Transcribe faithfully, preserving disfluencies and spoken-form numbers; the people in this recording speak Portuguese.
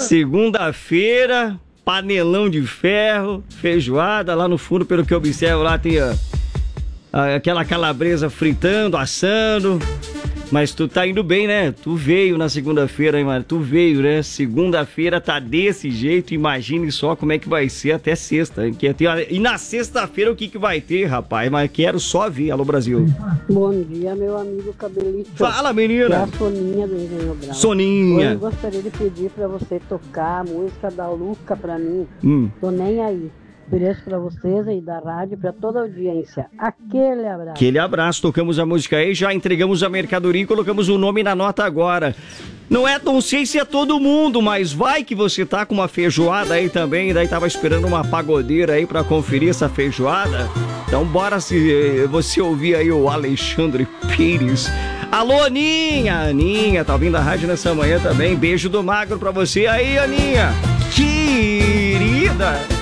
Segunda-feira, panelão de ferro, feijoada. Lá no fundo, pelo que eu observo, lá tem a, a, aquela calabresa fritando, assando. Mas tu tá indo bem, né? Tu veio na segunda-feira, hein, mano? Tu veio, né? Segunda-feira tá desse jeito. Imagine só como é que vai ser até sexta. Hein? Que ter... E na sexta-feira o que que vai ter, rapaz? Mas quero só ver. Alô, Brasil. Bom dia, meu amigo Cabelito. Fala, menina. É a Soninha do Engenho Brau. Soninha. Hoje eu gostaria de pedir pra você tocar a música da Luca pra mim. Hum. Tô nem aí. Ofereço pra vocês aí da rádio, pra toda a audiência. Aquele abraço. Aquele abraço, tocamos a música aí, já entregamos a mercadoria e colocamos o nome na nota agora. Não é, não sei se é todo mundo, mas vai que você tá com uma feijoada aí também, daí tava esperando uma pagodeira aí pra conferir essa feijoada. Então bora se você ouvir aí o Alexandre Pires. Alô, Aninha! Aninha, tá ouvindo a rádio nessa manhã também. Beijo do Magro pra você aí, Aninha. Querida!